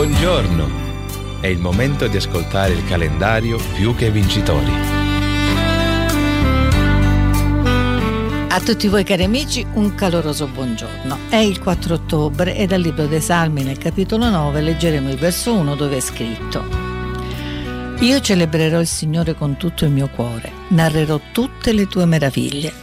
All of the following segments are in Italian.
Buongiorno! È il momento di ascoltare il calendario Più che Vincitori. A tutti voi cari amici un caloroso buongiorno. È il 4 ottobre e dal libro dei Salmi nel capitolo 9 leggeremo il verso 1 dove è scritto: Io celebrerò il Signore con tutto il mio cuore, narrerò tutte le tue meraviglie.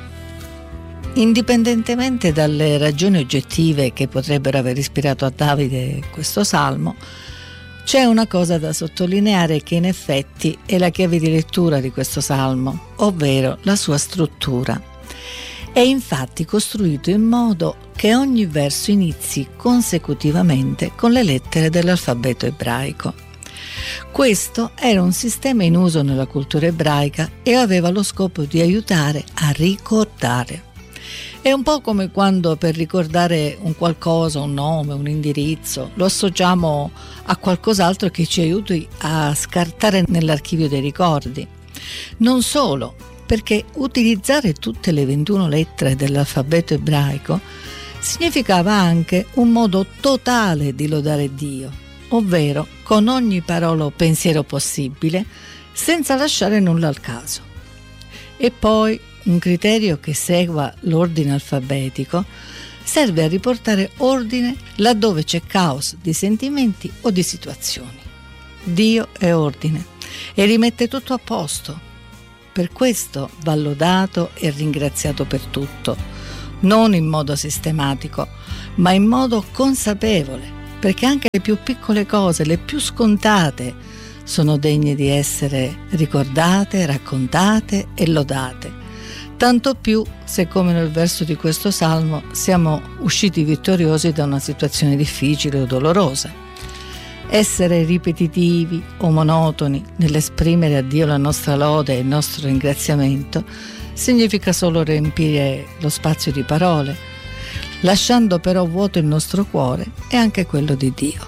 Indipendentemente dalle ragioni oggettive che potrebbero aver ispirato a Davide questo salmo, c'è una cosa da sottolineare che in effetti è la chiave di lettura di questo salmo, ovvero la sua struttura. È infatti costruito in modo che ogni verso inizi consecutivamente con le lettere dell'alfabeto ebraico. Questo era un sistema in uso nella cultura ebraica e aveva lo scopo di aiutare a ricordare. È un po' come quando per ricordare un qualcosa, un nome, un indirizzo, lo associamo a qualcos'altro che ci aiuti a scartare nell'archivio dei ricordi. Non solo, perché utilizzare tutte le 21 lettere dell'alfabeto ebraico significava anche un modo totale di lodare Dio, ovvero con ogni parola o pensiero possibile, senza lasciare nulla al caso. E poi un criterio che segua l'ordine alfabetico serve a riportare ordine laddove c'è caos di sentimenti o di situazioni. Dio è ordine e rimette tutto a posto. Per questo va lodato e ringraziato per tutto, non in modo sistematico, ma in modo consapevole, perché anche le più piccole cose, le più scontate, sono degne di essere ricordate, raccontate e lodate. Tanto più se, come nel verso di questo salmo, siamo usciti vittoriosi da una situazione difficile o dolorosa. Essere ripetitivi o monotoni nell'esprimere a Dio la nostra lode e il nostro ringraziamento significa solo riempire lo spazio di parole, lasciando però vuoto il nostro cuore e anche quello di Dio.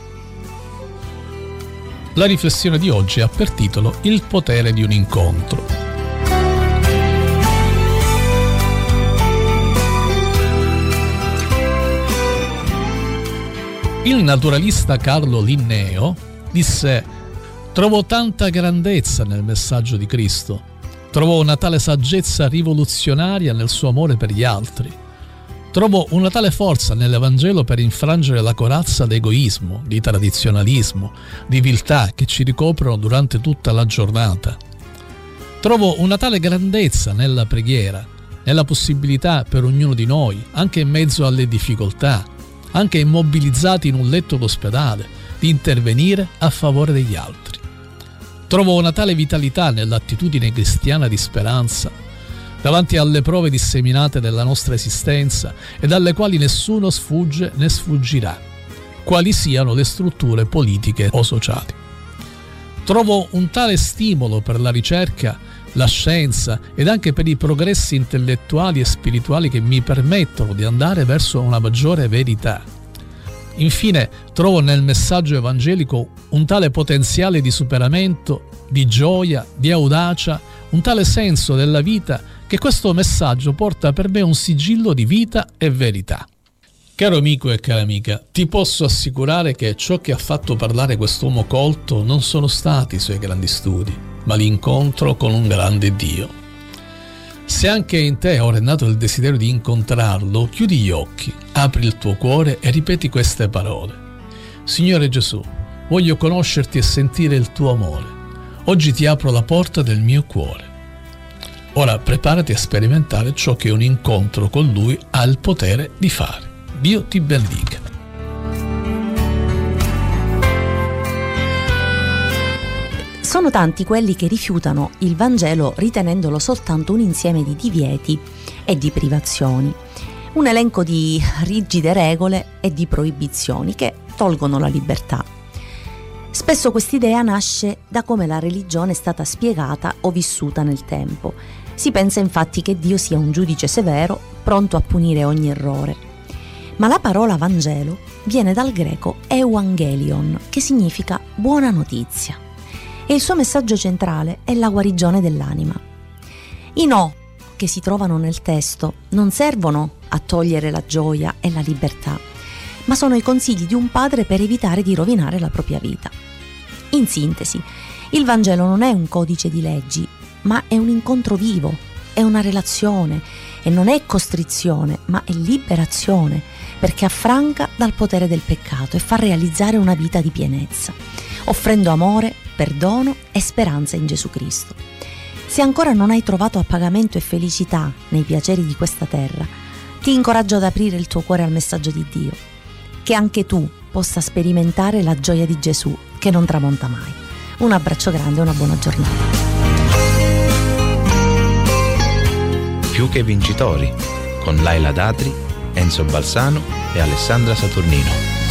La riflessione di oggi ha per titolo Il potere di un incontro. Il naturalista Carlo Linneo disse: «Trovo tanta grandezza nel messaggio di Cristo, trovo una tale saggezza rivoluzionaria nel suo amore per gli altri, trovo una tale forza nell'Evangelo per infrangere la corazza d'egoismo, di tradizionalismo, di viltà che ci ricoprono durante tutta la giornata. Trovo una tale grandezza nella preghiera, nella possibilità per ognuno di noi, anche in mezzo alle difficoltà, anche immobilizzati in un letto d'ospedale, di intervenire a favore degli altri. Trovo una tale vitalità nell'attitudine cristiana di speranza, davanti alle prove disseminate della nostra esistenza e dalle quali nessuno sfugge né sfuggirà, quali siano le strutture politiche o sociali. Trovo un tale stimolo per la ricerca, la scienza ed anche per i progressi intellettuali e spirituali che mi permettono di andare verso una maggiore verità. Infine, trovo nel messaggio evangelico un tale potenziale di superamento, di gioia, di audacia, un tale senso della vita che questo messaggio porta per me un sigillo di vita e verità. Caro amico e cara amica, ti posso assicurare che ciò che ha fatto parlare quest'uomo colto non sono stati i suoi grandi studi, ma l'incontro con un grande Dio. Se anche in te ora è nato il desiderio di incontrarlo, chiudi gli occhi, apri il tuo cuore e ripeti queste parole. Signore Gesù, voglio conoscerti e sentire il tuo amore. Oggi ti apro la porta del mio cuore. Ora preparati a sperimentare ciò che un incontro con Lui ha il potere di fare. Dio ti benedica. Sono tanti quelli che rifiutano il Vangelo ritenendolo soltanto un insieme di divieti e di privazioni, un elenco di rigide regole e di proibizioni che tolgono la libertà. Spesso quest'idea nasce da come la religione è stata spiegata o vissuta nel tempo. Si pensa infatti che Dio sia un giudice severo, pronto a punire ogni errore. Ma la parola Vangelo viene dal greco Evangelion, che significa buona notizia. E il suo messaggio centrale è la guarigione dell'anima. I no che si trovano nel testo non servono a togliere la gioia e la libertà, ma sono i consigli di un padre per evitare di rovinare la propria vita. In sintesi, il Vangelo non è un codice di leggi, ma è un incontro vivo, è una relazione e non è costrizione, ma è liberazione, perché affranca dal potere del peccato e fa realizzare una vita di pienezza, offrendo amore, perdono e speranza in Gesù Cristo. Se ancora non hai trovato appagamento e felicità nei piaceri di questa terra, ti incoraggio ad aprire il tuo cuore al messaggio di Dio, che anche tu possa sperimentare la gioia di Gesù che non tramonta mai. Un abbraccio grande e una buona giornata. Più che vincitori, con Laila Datri, Enzo Balsano e Alessandra Saturnino.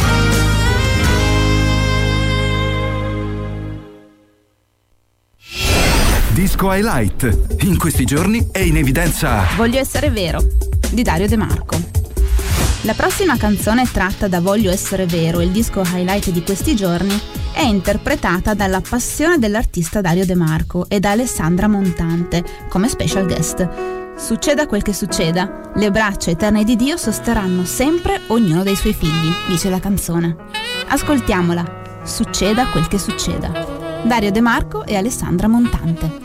Disco Highlight. In questi giorni è in evidenza Voglio essere vero, di Dario De Marco. La prossima canzone tratta da Voglio essere vero, il disco highlight di questi giorni, è interpretata dalla passione dell'artista Dario De Marco e da Alessandra Montante come special guest. Succeda quel che succeda, le braccia eterne di Dio sosterranno sempre ognuno dei suoi figli, dice la canzone. Ascoltiamola. Succeda quel che succeda. Dario De Marco e Alessandra Montante.